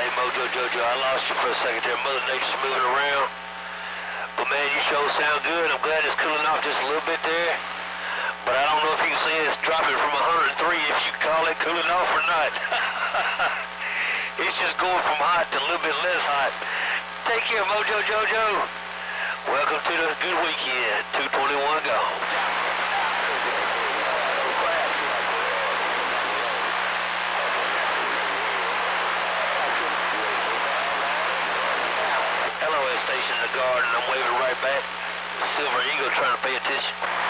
Hey, Mojo Jojo, I lost you for a second there. Mother Nature's moving around. But man, you sure sound good. I'm glad it's cooling off just a little bit there. But I don't know if you can see it's dropping from 103 if you call it cooling off or not. It's just going from hot to a little bit less hot. Take care, Mojo Jojo. Welcome to the good weekend. 221 gone. LOS station in the garden. I'm waving right back. Silver Eagle trying to pay attention.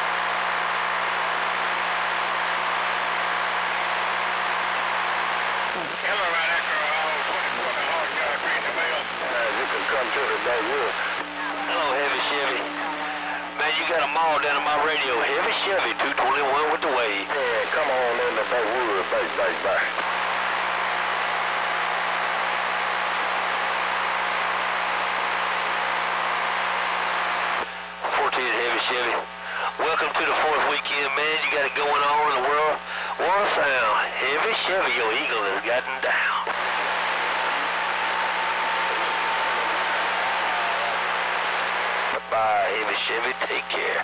Hello, right after 24 the hard yard, green the mail. You can come to the Bay Wood. Hello, Heavy Chevy. Man, you got them all down on my radio. Heavy Chevy, 221 with the wave. Yeah, come on in the Bay Wood, bye. 14 Heavy Chevy. Welcome to the fourth weekend, man. You got it going on in the world. World sound. Heavy Chevy, your eagle has gotten down. Bye, Heavy Chevy. Take care.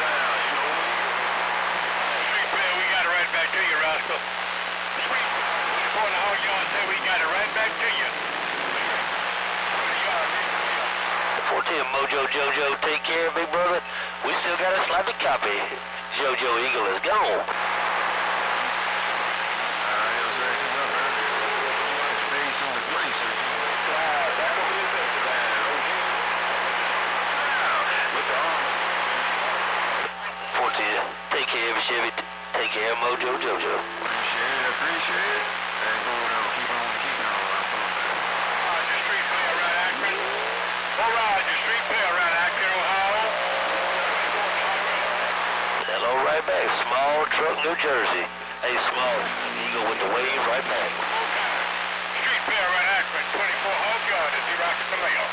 Street player, we got it right back to you, rascal. Street, 24 the hard yard, said we got it right back to you. 14 Mojo Jojo, take care, big brother. We still got a sloppy copy. Jojo Eagle is gone. Take care, Chevy. Take care, Mojo Jojo. Appreciate it. And keep on. Roger, street player, right Akron. Roger, street player, right Akron, Ohio. Hello, right back. Small Truck, New Jersey. Hey, Small Eagle with the wave right back. Street player, right Akron, 24 hard yard, as he rockets the mail.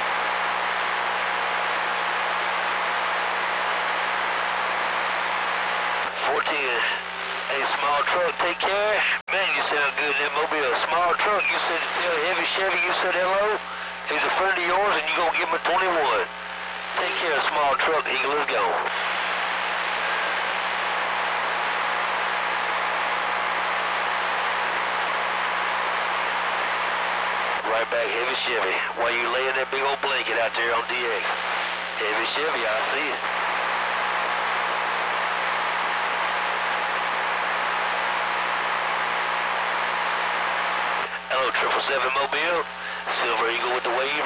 Hey, Small Truck, take care. Man, you sound good in that mobile. Small Truck, you said tell Heavy Chevy you said hello. He's a friend of yours and you gonna give him a 21. Take care, Small Truck. Eagle is gone. Right back, Heavy Chevy. While you laying that big old blanket out there on DX. Heavy Chevy, I see it. Hello, 777 Mobile. Silver Eagle with the wave.